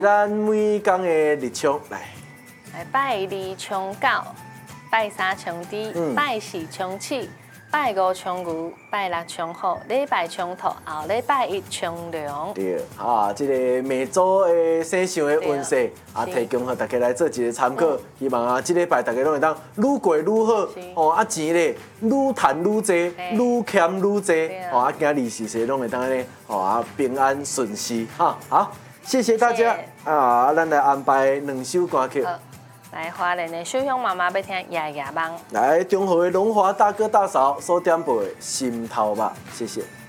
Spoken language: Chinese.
咱每工的日常来拜二冲狗，拜三冲猪，拜四冲鼠，拜五冲牛，拜六冲虎，礼拜冲兔，后礼拜一冲龙。 对啊，这个每周的生肖的运势啊，提供给大家来做一个参考。希望啊，这礼拜大家拢会当愈过愈好哦，啊钱咧愈赚愈多，愈欠愈多哦，啊今日事事拢会当咧哦啊平安顺遂哈。好，谢谢大家啊，咱来安排2首歌曲。 来花莲的小香妈妈要听《夜夜梦》。 来中和的龙华大哥大嫂所点播的《心头吧》，谢谢。